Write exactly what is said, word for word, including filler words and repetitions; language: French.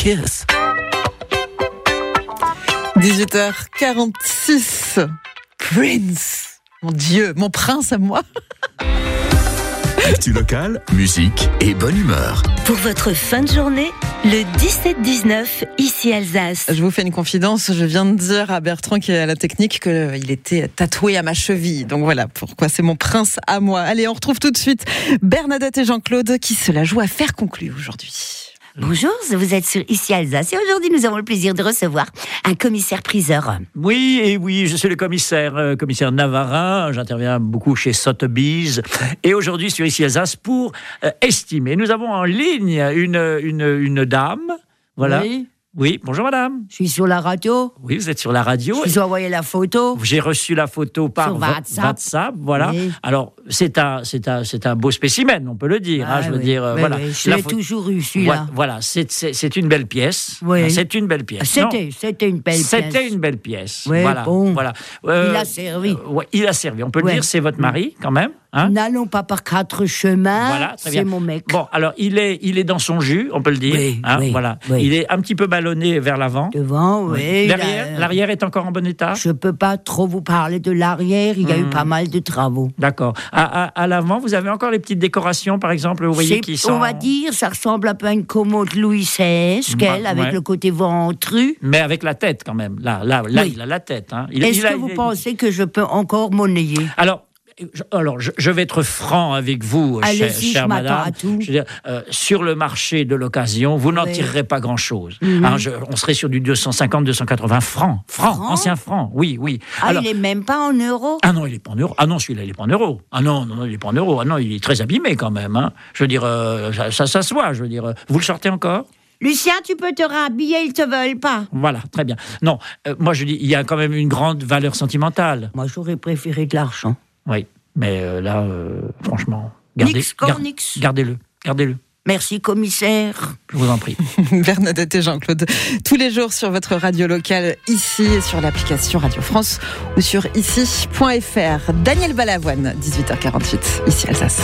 Kiss. dix-huit heures quarante-six. Prince. Mon Dieu, mon prince à moi. Actu local, musique et bonne humeur. Pour votre fin de journée, le dix-sept dix-neuf, ici Alsace. Je vous fais une confidence, je viens de dire à Bertrand qui est à la technique qu'il était tatoué à ma cheville. Donc voilà pourquoi c'est mon prince à moi. Allez, on retrouve tout de suite Bernadette et Jean-Claude qui se la jouent à faire conclure aujourd'hui. Bonjour, vous êtes sur Ici Alsace et aujourd'hui nous avons le plaisir de recevoir un commissaire-priseur. Oui, et oui, je suis le commissaire, euh, commissaire Navarin, j'interviens beaucoup chez Sotheby's et aujourd'hui sur Ici Alsace pour euh, estimer. Nous avons en ligne une, une, une dame, voilà. Oui. Oui, bonjour madame. Je suis sur la radio. Oui, vous êtes sur la radio. Je vous ai envoyé la photo. J'ai reçu la photo par Sur WhatsApp. WhatsApp, voilà. Oui. Alors, c'est un, c'est un, c'est un beau spécimen, on peut le dire. Ah, hein, je veux oui. dire, euh, Oui, voilà. oui. Je La l'ai pho- toujours eu, celui-là. Voilà, voilà. C'est, c'est, c'est une belle pièce. Oui. Hein, C'est une belle pièce. C'était, Non, c'était une belle pièce. C'était une belle pièce. Oui, voilà, bon. voilà. Il a servi. euh, ouais, il a servi. On peut le Ouais. dire, c'est votre mari, quand même. Hein. N'allons pas par quatre chemins. Voilà, très c'est bien. mon mec. Bon, alors il est, il est dans son jus, on peut le dire. Oui, hein, oui, voilà. oui. Il est un petit peu ballonné vers l'avant. Devant, oui. il a- L'arrière, l'arrière est encore en bon état. Je peux pas trop vous parler de l'arrière. Il y a eu Hmm. pas mal de travaux. D'accord. À, à, à l'avant, vous avez encore les petites décorations, par exemple, vous voyez C'est- qui sont. On va dire, ça ressemble un peu à une commode Louis seize, qu'elle, Bah, avec ouais. le côté ventru. Mais avec la tête quand même. Là, là, là, Oui. il a la tête. Hein. Il, Est-ce il a- que vous il a- pensez que je peux encore monnayer? Alors. je- Alors, je, je vais être franc avec vous, Allez-y, chère, je chère m'attends madame. à tout. Je veux dire, euh, sur le marché de l'occasion, vous n'en Oui. tirerez pas grand-chose. Mhm. Hein, je- on serait sur du deux cent cinquante, deux cent quatre-vingts francs. Francs, Francs ancien francs, oui, oui. Ah, Alors, il est même pas en euros? ah non, il est pas en euros. Ah non, celui-là, il est pas en euros. Ah non, non, non, il est pas en euros. Ah non, il est très abîmé quand même. Hein. Je veux dire, euh, ça, ça, ça se voit. Je veux dire, euh, vous le sortez encore ? Lucien, tu peux te rhabiller, ils te veulent pas. Voilà, très bien. Non, euh, moi je dis, il y a quand même une grande valeur sentimentale. Moi, j'aurais préféré de l'argent. Oui, mais euh, là, euh, franchement, gardez, Nix, quand gar- nix. gardez-le, gardez-le. Merci, commissaire. Je vous en prie. Bernadette et Jean-Claude, tous les jours sur votre radio locale ici et sur l'application Radio France ou sur ici point f r. Daniel Balavoine, dix-huit heures quarante-huit, ici Alsace.